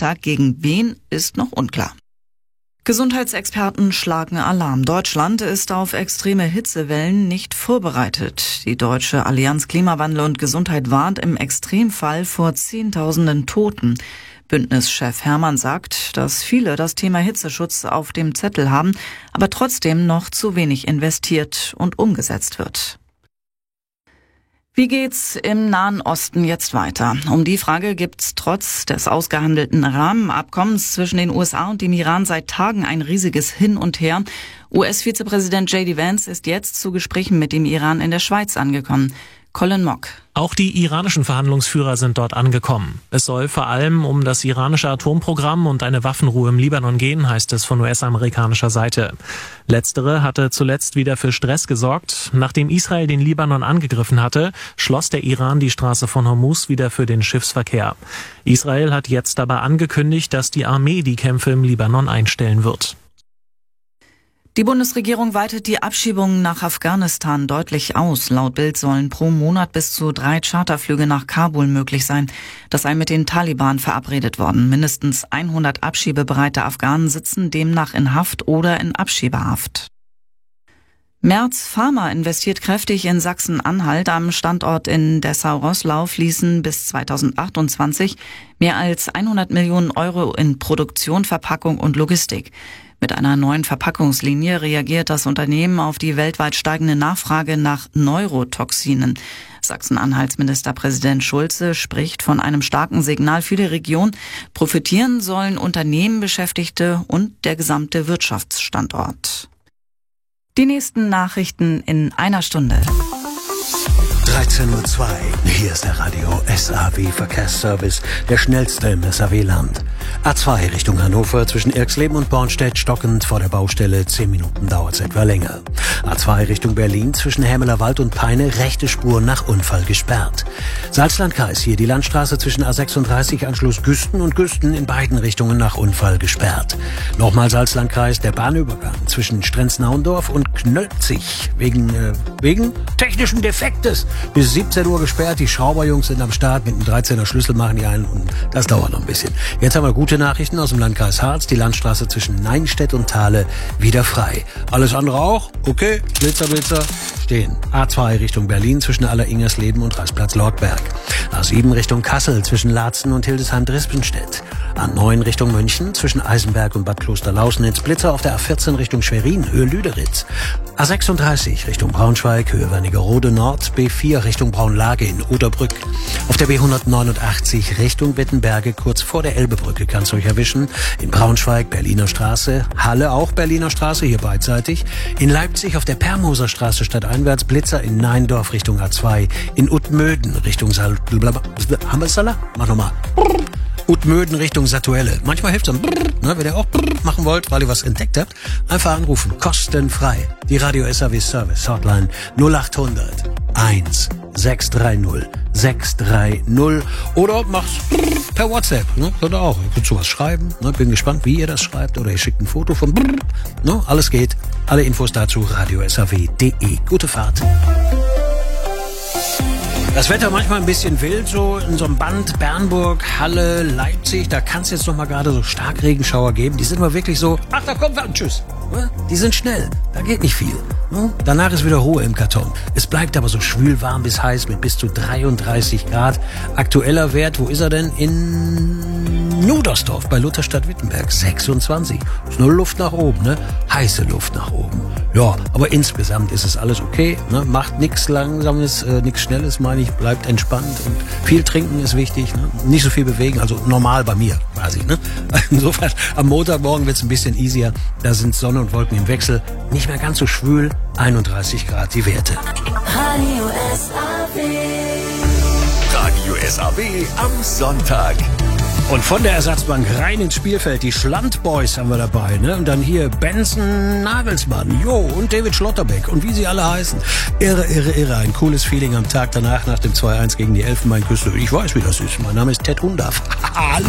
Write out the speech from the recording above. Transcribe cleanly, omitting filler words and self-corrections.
Freitag. Gegen wen ist noch unklar. Gesundheitsexperten schlagen Alarm. Deutschland ist auf extreme Hitzewellen nicht vorbereitet. Die Deutsche Allianz Klimawandel und Gesundheit warnt im Extremfall vor Zehntausenden Toten. Bündnischef Herrmann sagt, dass viele das Thema Hitzeschutz auf dem Zettel haben, aber trotzdem noch zu wenig investiert und umgesetzt wird. Wie geht's im Nahen Osten jetzt weiter? Um die Frage gibt's trotz des ausgehandelten Rahmenabkommens zwischen den USA und dem Iran seit Tagen ein riesiges Hin und Her. US-Vizepräsident J.D. Vance ist jetzt zu Gesprächen mit dem Iran in der Schweiz angekommen. Colin Mock. Auch die iranischen Verhandlungsführer sind dort angekommen. Es soll vor allem um das iranische Atomprogramm und eine Waffenruhe im Libanon gehen, heißt es von US-amerikanischer Seite. Letztere hatte zuletzt wieder für Stress gesorgt. Nachdem Israel den Libanon angegriffen hatte, schloss der Iran die Straße von Hormuz wieder für den Schiffsverkehr. Israel hat jetzt aber angekündigt, dass die Armee die Kämpfe im Libanon einstellen wird. Die Bundesregierung weitet die Abschiebungen nach Afghanistan deutlich aus. Laut Bild sollen pro Monat bis zu 3 Charterflüge nach Kabul möglich sein. Das sei mit den Taliban verabredet worden. Mindestens 100 abschiebebereite Afghanen sitzen demnach in Haft oder in Abschiebehaft. Merz Pharma investiert kräftig in Sachsen-Anhalt. Am Standort in Dessau-Roßlau fließen bis 2028 mehr als 100 Millionen Euro in Produktion, Verpackung und Logistik. Mit einer neuen Verpackungslinie reagiert das Unternehmen auf die weltweit steigende Nachfrage nach Neurotoxinen. Sachsen-Anhalts Ministerpräsident Schulze spricht von einem starken Signal für die Region. Profitieren sollen Unternehmen, Beschäftigte und der gesamte Wirtschaftsstandort. Die nächsten Nachrichten in einer Stunde. 13:02 Uhr. Hier ist der Radio SAW Verkehrsservice, der schnellste im SAW-Land. A2 Richtung Hannover zwischen Irxleben und Bornstedt stockend vor der Baustelle. 10 Minuten dauert es etwa länger. A2 Richtung Berlin zwischen Hämelerwald und Peine rechte Spur nach Unfall gesperrt. Salzlandkreis hier die Landstraße zwischen A36 Anschluss Güsten und Güsten in beiden Richtungen nach Unfall gesperrt. Nochmal Salzlandkreis der Bahnübergang zwischen Strenz-Naundorf und Knölzig wegen technischen Defektes. Bis 17 Uhr gesperrt, die Schrauberjungs sind am Start, mit einem 13er Schlüssel machen die einen und das dauert noch ein bisschen. Jetzt haben wir gute Nachrichten aus dem Landkreis Harz, die Landstraße zwischen Neinstedt und Thale wieder frei. Alles andere auch? Okay, Blitzer, stehen. A2 Richtung Berlin zwischen Aller-Ingersleben und Rastplatz Lortberg. A7 Richtung Kassel zwischen Laatzen und Hildesheim-Drispenstedt. A9 Richtung München zwischen Eisenberg und Bad Klosterlausnitz. Blitzer auf der A14 Richtung Schwerin, Höhe Lüderitz. A36 Richtung Braunschweig, Höhe Wernigerode Nord. B4 Richtung Braunlage in Oderbrück. Auf der B189 Richtung Wittenberge, kurz vor der Elbebrücke, kann's euch erwischen. In Braunschweig Berliner Straße, Halle auch Berliner Straße, hier beidseitig. In Leipzig auf der Permoser Straße stadteinwärts, Blitzer in Neindorf Richtung A2. In Utmöden Richtung Mach nochmal. Utmöden Richtung Satuelle. Manchmal hilft es dann, wenn ihr auch machen wollt, weil ihr was entdeckt habt, einfach anrufen, kostenfrei. Die Radio SAW Service Hotline 0800 1 630 630 oder macht's per WhatsApp, oder auch. Ihr könnt sowas schreiben, bin gespannt, wie ihr das schreibt, oder ihr schickt ein Foto von alles geht. Alle Infos dazu radiosaw.de. Gute Fahrt. Das Wetter manchmal ein bisschen wild, so in so einem Band Bernburg, Halle, Leipzig, da kann es jetzt noch mal gerade so Starkregenschauer geben. Die sind mal wirklich so, ach, da kommt was, tschüss. Die sind schnell, da geht nicht viel. Danach ist wieder Ruhe im Karton. Es bleibt aber so schwül warm bis heiß mit bis zu 33 Grad. Aktueller Wert, wo ist er denn? In Nudersdorf bei Lutherstadt-Wittenberg, 26. Ist nur Luft nach oben, heiße Luft nach oben. Ja, aber insgesamt ist es alles okay, Macht nichts Langsames, nichts Schnelles, meine ich, bleibt entspannt und viel trinken ist wichtig, Nicht so viel bewegen, also normal bei mir quasi, Insofern, am Montagmorgen wird's ein bisschen easier, da sind Sonne und Wolken im Wechsel, nicht mehr ganz so schwül, 31 Grad die Werte. Radio SAW am Sonntag. Und von der Ersatzbank rein ins Spielfeld, die Schlandboys haben wir dabei, Und dann hier Benson Nagelsmann, und David Schlotterbeck und wie sie alle heißen. Irre, ein cooles Feeling am Tag danach, nach dem 2-1 gegen die Elfenbeinküste. Ich weiß, wie das ist. Mein Name ist Ted Hundaf. Hallo.